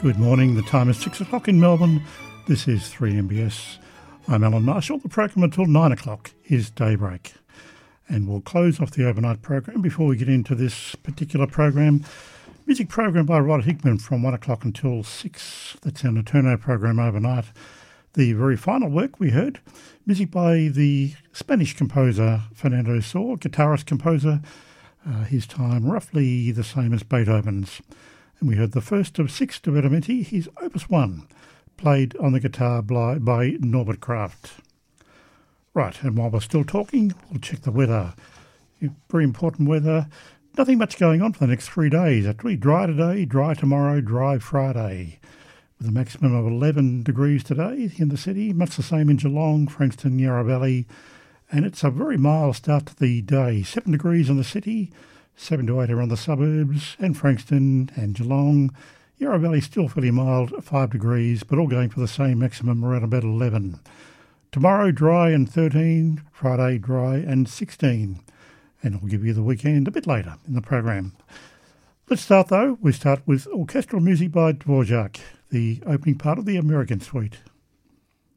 Good morning. The time is 6 o'clock in Melbourne. This is 3MBS. I'm Alan Marshall. The program until 9 o'clock is Daybreak. And we'll close off the overnight program before we get into this particular program. Music program by Rod Hickman from 1 o'clock until 6. That's our Nocturno program overnight. The very final work we heard, music by the Spanish composer Fernando Sor, guitarist composer, his time roughly the same as Beethoven's. And we heard the first of 6 Divertimenti, his Opus 1, played on the guitar by Norbert Kraft. Right, and while we're still talking, we'll check the weather. Very important weather. Nothing much going on for the next 3 days. Actually, dry today, dry tomorrow, dry Friday. With a maximum of 11 degrees today in the city, much the same in Geelong, Frankston, Yarra Valley. And it's a very mild start to the day. 7 degrees in the city, 7 to 8 around the suburbs, and Frankston and Geelong. Yarra Valley still fairly mild, 5 degrees, but all going for the same maximum around about 11. Tomorrow dry and 13, Friday dry and 16. And I'll give you the weekend a bit later in the program. Let's start though. We start with orchestral music by Dvorak, the opening part of the American Suite.